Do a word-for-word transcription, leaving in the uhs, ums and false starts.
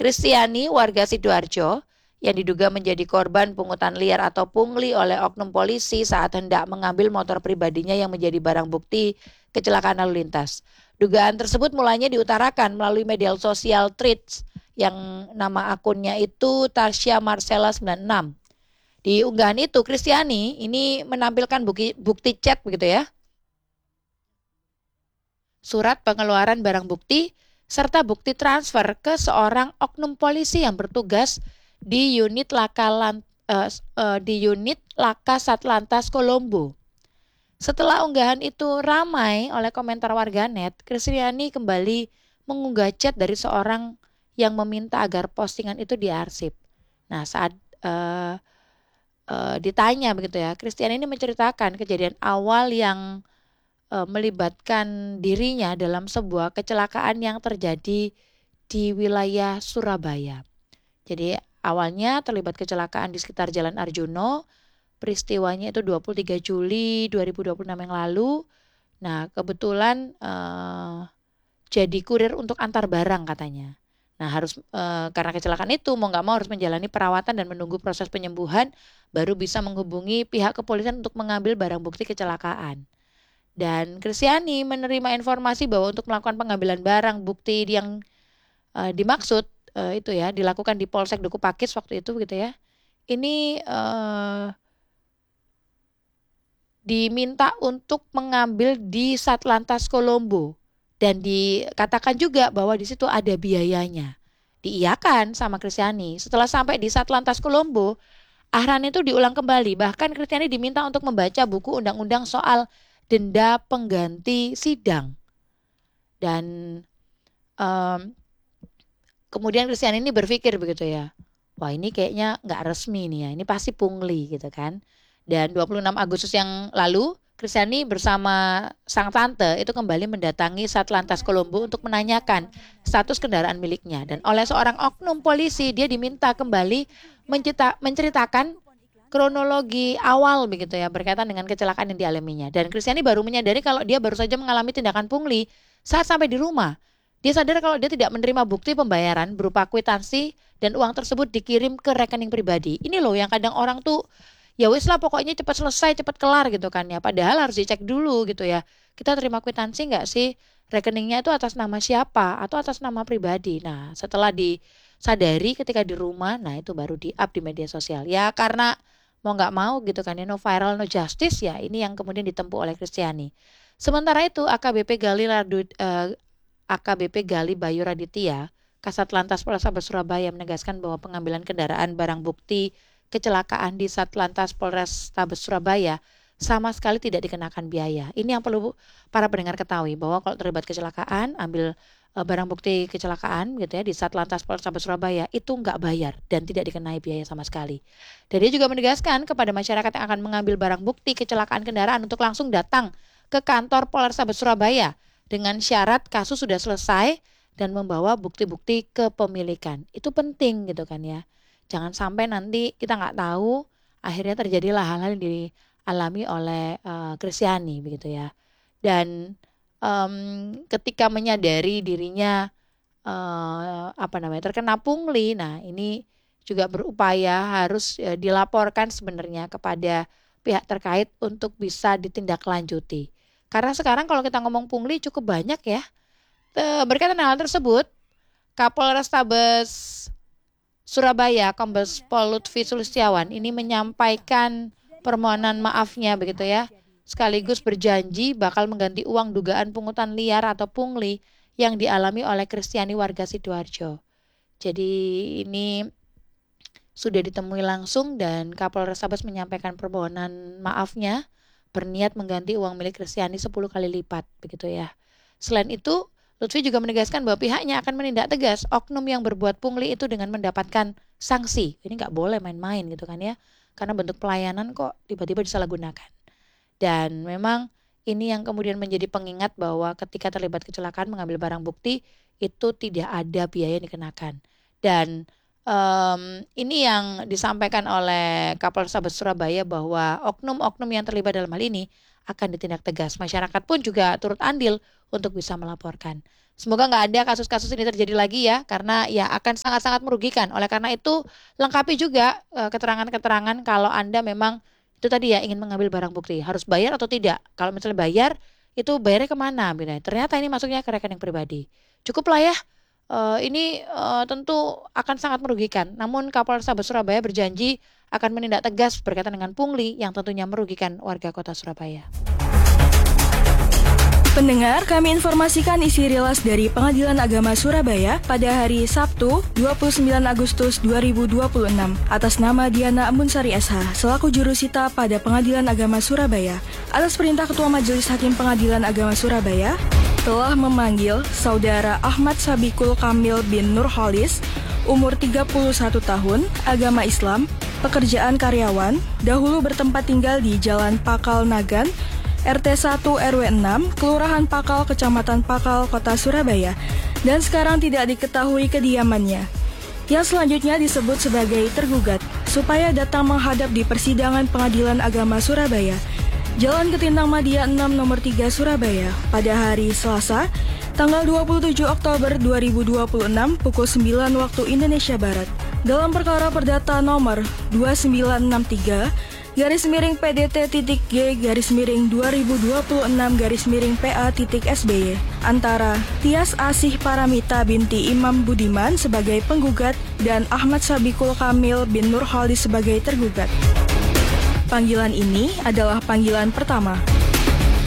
Kristiani, warga Sidoarjo, yang diduga menjadi korban pungutan liar atau pungli oleh oknum polisi saat hendak mengambil motor pribadinya yang menjadi barang bukti kecelakaan lalu lintas. Dugaan tersebut mulanya diutarakan melalui media sosial Threads yang nama akunnya itu Tasya Marcella sembilan enam. Di unggahan itu, Kristiani ini menampilkan bukti, bukti chat begitu ya, surat pengeluaran barang bukti, serta bukti transfer ke seorang oknum polisi yang bertugas di unit Laka, uh, uh, di unit Laka Satlantas Kolombo. Setelah unggahan itu ramai oleh komentar warganet, Kristiani kembali mengunggah chat dari seorang yang meminta agar postingan itu diarsip. Nah, saat uh, uh, ditanya begitu ya, Kristiani ini menceritakan kejadian awal yang uh, melibatkan dirinya dalam sebuah kecelakaan yang terjadi di wilayah Surabaya. Jadi awalnya terlibat kecelakaan di sekitar Jalan Arjuna. Peristiwanya itu dua puluh tiga Juli dua ribu dua puluh enam yang lalu. Nah, kebetulan uh, jadi kurir untuk antar barang katanya. Nah, harus uh, karena kecelakaan itu mau nggak mau harus menjalani perawatan dan menunggu proses penyembuhan baru bisa menghubungi pihak kepolisian untuk mengambil barang bukti kecelakaan. Dan Kristiani menerima informasi bahwa untuk melakukan pengambilan barang bukti yang uh, dimaksud uh, itu ya dilakukan di Polsek Duku Pakis waktu itu gitu ya. Ini uh, diminta untuk mengambil di Satlantas Kolombo dan dikatakan juga bahwa di situ ada biayanya. Diiyakan sama Kristiani. Setelah sampai di Satlantas Kolombo, arahan itu diulang kembali. Bahkan Kristiani diminta untuk membaca buku undang-undang soal denda pengganti sidang. Dan um, kemudian Kristiani ini berpikir begitu ya, wah ini kayaknya nggak resmi nih ya, ini pasti pungli gitu kan. Dan dua puluh enam Agustus yang lalu, Kristiani bersama sang tante itu kembali mendatangi Satlantas Kolombo untuk menanyakan status kendaraan miliknya. Dan oleh seorang oknum polisi, dia diminta kembali mencita, menceritakan kronologi awal begitu ya, berkaitan dengan kecelakaan yang dialaminya. Dan Kristiani baru menyadari kalau dia baru saja mengalami tindakan pungli saat sampai di rumah. Dia sadar kalau dia tidak menerima bukti pembayaran berupa kwitansi dan uang tersebut dikirim ke rekening pribadi. Ini loh yang kadang orang tuh ya wis lah pokoknya cepat selesai, cepat kelar gitu kan ya. Padahal harus dicek dulu gitu ya. Kita terima kwitansi nggak sih? Rekeningnya itu atas nama siapa atau atas nama pribadi. Nah, setelah disadari ketika di rumah, nah itu baru di-up di media sosial. Ya karena mau nggak mau gitu kan ya, no viral no justice ya. Ini yang kemudian ditempuh oleh Kristiani. Sementara itu A K B P Gali Radu, uh, A K B P Gali Bayu Raditya, Kasat Lantas Polrestabes Surabaya menegaskan bahwa pengambilan kendaraan barang bukti kecelakaan di Satlantas Polrestabes Surabaya sama sekali tidak dikenakan biaya. Ini yang perlu para pendengar ketahui bahwa kalau terlibat kecelakaan, ambil uh, barang bukti kecelakaan gitu ya di Satlantas Polrestabes Surabaya itu nggak bayar dan tidak dikenai biaya sama sekali. Dan dia juga menegaskan kepada masyarakat yang akan mengambil barang bukti kecelakaan kendaraan untuk langsung datang ke kantor Polrestabes Surabaya dengan syarat kasus sudah selesai dan membawa bukti-bukti kepemilikan. Itu penting gitu kan ya. Jangan sampai nanti kita nggak tahu akhirnya terjadilah hal-hal yang dialami oleh uh, Kristiani begitu ya. Dan um, ketika menyadari dirinya uh, apa namanya terkena pungli, nah ini juga berupaya harus uh, dilaporkan sebenarnya kepada pihak terkait untuk bisa ditindaklanjuti. Karena sekarang kalau kita ngomong pungli cukup banyak ya. E, berkaitan hal tersebut, Kapolrestabes Surabaya Kombes Pol Lutfi Sulistiawan ini menyampaikan permohonan maafnya begitu ya, sekaligus berjanji bakal mengganti uang dugaan pungutan liar atau pungli yang dialami oleh Kristiani warga Sidoarjo. Jadi ini sudah ditemui langsung dan Kapolrestabes menyampaikan permohonan maafnya, berniat mengganti uang milik Kristiani sepuluh kali lipat begitu ya. Selain itu, Lutfi juga menegaskan bahwa pihaknya akan menindak tegas oknum yang berbuat pungli itu dengan mendapatkan sanksi. Ini nggak boleh main-main gitu kan ya, karena bentuk pelayanan kok tiba-tiba disalahgunakan. Dan memang ini yang kemudian menjadi pengingat bahwa ketika terlibat kecelakaan mengambil barang bukti itu tidak ada biaya yang dikenakan. Dan um, ini yang disampaikan oleh Kapolrestabes Surabaya bahwa oknum-oknum yang terlibat dalam hal ini akan ditindak tegas. Masyarakat pun juga turut andil untuk bisa melaporkan. Semoga nggak ada kasus-kasus ini terjadi lagi ya, karena ya akan sangat-sangat merugikan. Oleh karena itu, lengkapi juga eh, keterangan-keterangan kalau Anda memang itu tadi ya ingin mengambil barang bukti. Harus bayar atau tidak? Kalau misalnya bayar, itu bayarnya kemana? Bila ternyata ini masuknya ke rekening pribadi. Cukuplah ya. Eh, ini eh, tentu akan sangat merugikan. Namun Kapolrestabes Surabaya berjanji akan menindak tegas berkaitan dengan pungli yang tentunya merugikan warga kota Surabaya. Pendengar, kami informasikan isi rilis dari Pengadilan Agama Surabaya pada hari Sabtu, dua puluh sembilan Agustus dua ribu dua puluh enam atas nama Diana Ambunsari S H selaku jurusita pada Pengadilan Agama Surabaya atas perintah Ketua Majelis Hakim Pengadilan Agama Surabaya telah memanggil Saudara Ahmad Sabikul Kamil bin Nurholis, umur tiga puluh satu tahun, agama Islam, pekerjaan karyawan, dahulu bertempat tinggal di Jalan Pakal Nagan, R T satu R W enam, Kelurahan Pakal, Kecamatan Pakal, Kota Surabaya, dan sekarang tidak diketahui kediamannya. Yang selanjutnya disebut sebagai tergugat, supaya datang menghadap di persidangan Pengadilan Agama Surabaya, Jalan Ketintang Madia enam nomor tiga Surabaya, pada hari Selasa, tanggal dua puluh tujuh Oktober dua ribu dua puluh enam pukul sembilan waktu Indonesia Barat, dalam perkara perdata nomor dua sembilan enam tiga garis miring P D T titik G garis miring dua ribu dua puluh enam garis miring P A titik S B Y antara Tias Asih Paramita binti Imam Budiman sebagai penggugat dan Ahmad Sabikul Kamil bin Nurholis sebagai tergugat. Panggilan ini adalah panggilan pertama.